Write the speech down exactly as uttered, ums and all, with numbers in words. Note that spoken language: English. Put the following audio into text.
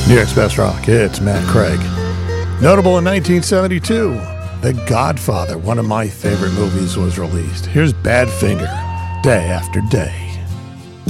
New York's Best Rock, it's Matt Craig. Notable in nineteen seventy-two, The Godfather, one of my favorite movies, was released. Here's Badfinger, Day After Day.